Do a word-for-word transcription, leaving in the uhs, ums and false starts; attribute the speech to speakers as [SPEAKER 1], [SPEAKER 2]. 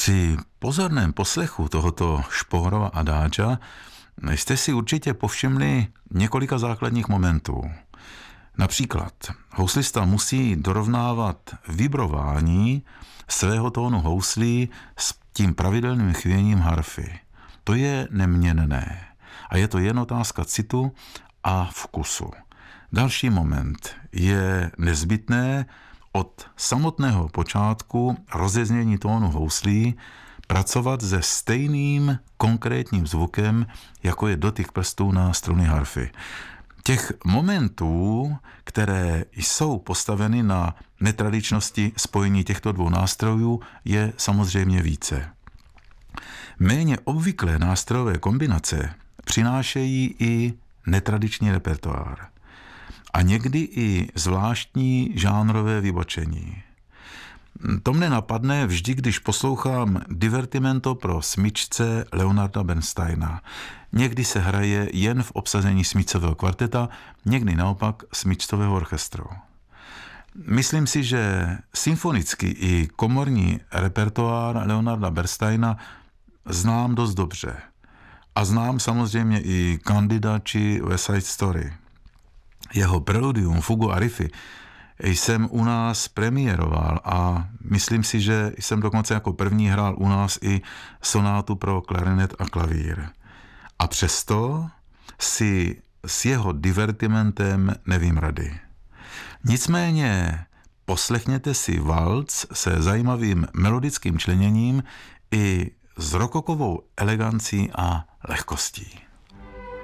[SPEAKER 1] Při pozorném poslechu tohoto Spohrova adáča jste si určitě povšimli několika základních momentů. Například houslista musí dorovnávat vibrování svého tónu houslí s tím pravidelným chvěním harfy. To je neměnné a je to jen otázka citu a vkusu. Další moment je nezbytné od samotného počátku rozeznění tónu houslí pracovat se stejným konkrétním zvukem, jako je dotyk prstů na struny harfy. Těch momentů, které jsou postaveny na netradičnosti spojení těchto dvou nástrojů, je samozřejmě více. Méně obvyklé nástrojové kombinace přinášejí i netradiční repertoár a někdy i zvláštní žánrové vybočení. To mne napadne vždy, když poslouchám divertimento pro smyčce Leonarda Bernsteina. Někdy se hraje jen v obsazení smyčcového kvarteta, někdy naopak smyčcového orchestru. Myslím si, že symfonický i komorní repertoár Leonarda Bernsteina znám dost dobře. A znám samozřejmě i Candida či West Side Story. Jeho preludium, fugu a riffy jsem u nás premiéroval a myslím si, že jsem dokonce jako první hrál u nás i sonátu pro klarinet a klavír. A přesto si s jeho divertimentem nevím rady. Nicméně poslechněte si valc se zajímavým melodickým členěním i s rokokovou elegancí a lehkostí.